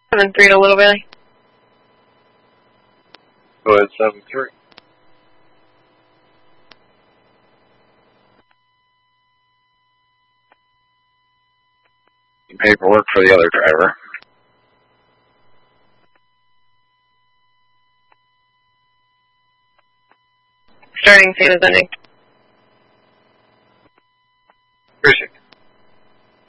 7-3 to Little Bailey. Go ahead, 7-3. Paperwork for the other driver. Starting same as ending.